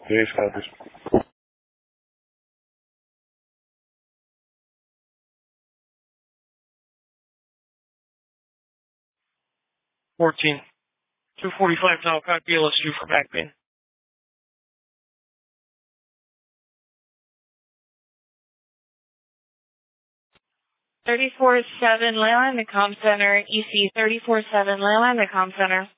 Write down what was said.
Yes, Congress. 14. 245 Talcott BLSU for back pin. 34-7 Leyland, the comm center. EC 34-7 Leyland, the comm center.